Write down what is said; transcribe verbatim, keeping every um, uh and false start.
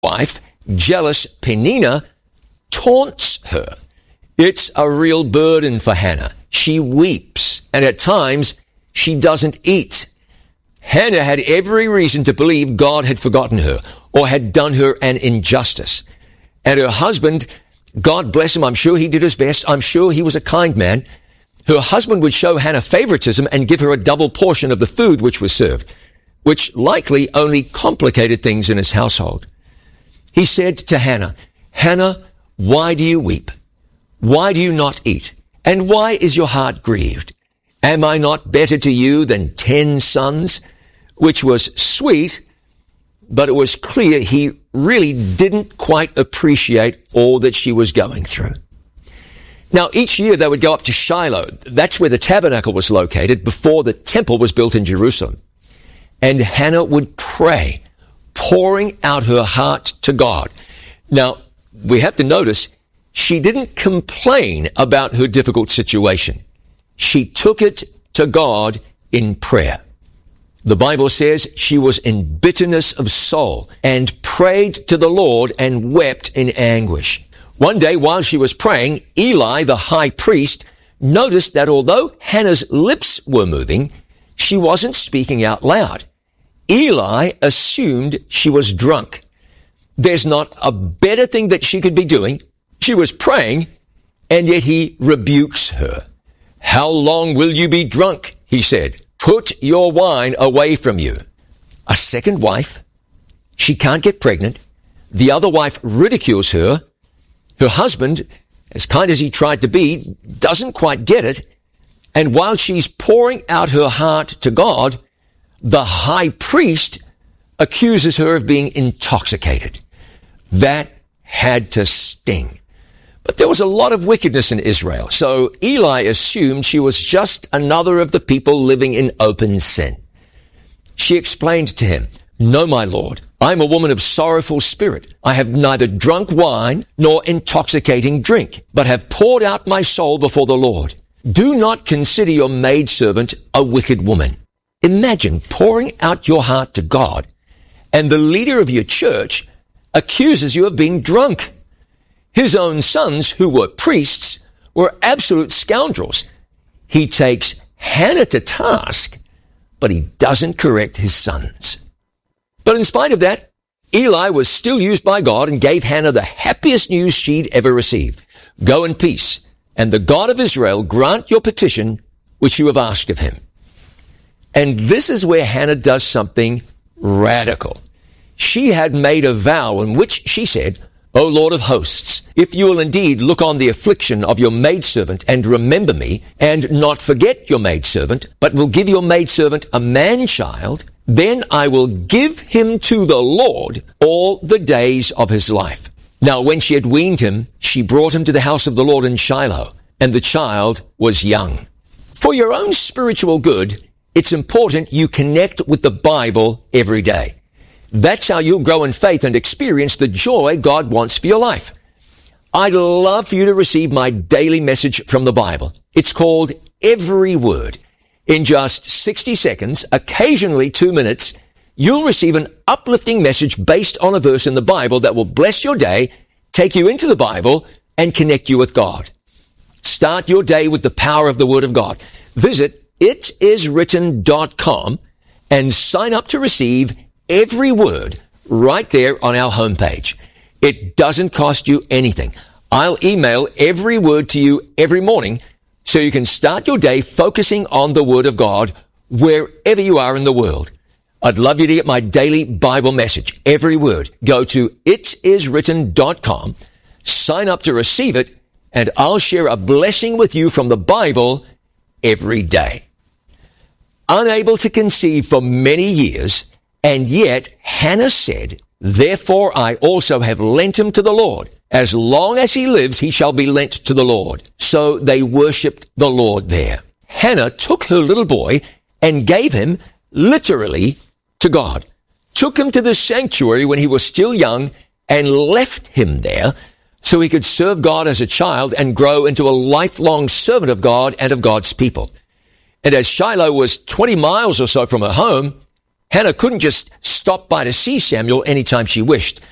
wife, jealous Peninnah, taunts her. It's a real burden for Hannah. She weeps, and at times she doesn't eat. Hannah had every reason to believe God had forgotten her or had done her an injustice. And her husband, God bless him, I'm sure he did his best. I'm sure he was a kind man. Her husband would show Hannah favoritism and give her a double portion of the food which was served, which likely only complicated things in his household. He said to Hannah, "Hannah, why do you weep? Why do you not eat? And why is your heart grieved? Am I not better to you than ten sons?" Which was sweet, but it was clear he really didn't quite appreciate all that she was going through. Now, each year they would go up to Shiloh. That's where the tabernacle was located before the temple was built in Jerusalem. And Hannah would pray, pouring out her heart to God. Now, we have to notice she didn't complain about her difficult situation. She took it to God in prayer. The Bible says she was in bitterness of soul and prayed to the Lord and wept in anguish. One day while she was praying, Eli, the high priest, noticed that although Hannah's lips were moving, she wasn't speaking out loud. Eli assumed she was drunk. There's not a better thing that she could be doing. She was praying, and yet he rebukes her. "How long will you be drunk?" he said. "Put your wine away from you." A second wife. She can't get pregnant. The other wife ridicules her. Her husband, as kind as he tried to be, doesn't quite get it. And while she's pouring out her heart to God, the high priest accuses her of being intoxicated. That had to sting. But there was a lot of wickedness in Israel, so Eli assumed she was just another of the people living in open sin. She explained to him, "No, my lord, I am a woman of sorrowful spirit. I have neither drunk wine nor intoxicating drink, but have poured out my soul before the Lord. Do not consider your maidservant a wicked woman." Imagine pouring out your heart to God, and the leader of your church accuses you of being drunk. His own sons, who were priests, were absolute scoundrels. He takes Hannah to task, but he doesn't correct his sons. But in spite of that, Eli was still used by God and gave Hannah the happiest news she'd ever received. "Go in peace, and the God of Israel grant your petition which you have asked of him." And this is where Hannah does something radical. She had made a vow in which she said, "O Lord of hosts, if you will indeed look on the affliction of your maidservant and remember me, and not forget your maidservant, but will give your maidservant a man-child, then I will give him to the Lord all the days of his life." Now when she had weaned him, she brought him to the house of the Lord in Shiloh, and the child was young. For your own spiritual good, it's important you connect with the Bible every day. That's how you'll grow in faith and experience the joy God wants for your life. I'd love for you to receive my daily message from the Bible. It's called Every Word. In just sixty seconds, occasionally two minutes, you'll receive an uplifting message based on a verse in the Bible that will bless your day, take you into the Bible, and connect you with God. Start your day with the power of the Word of God. Visit it is written dot com and sign up to receive Every Word right there on our homepage. It doesn't cost you anything. I'll email every word to you every morning so you can start your day focusing on the Word of God wherever you are in the world. I'd love you to get my daily Bible message, Every Word. Go to it is written dot com, sign up to receive it, and I'll share a blessing with you from the Bible every day. Unable to conceive for many years, and yet Hannah said, "Therefore I also have lent him to the Lord. As long as he lives, he shall be lent to the Lord." So they worshipped the Lord there. Hannah took her little boy and gave him literally to God. Took him to the sanctuary when he was still young and left him there so he could serve God as a child and grow into a lifelong servant of God and of God's people. And as Shiloh was twenty miles or so from her home, Hannah couldn't just stop by to see Samuel anytime she wished.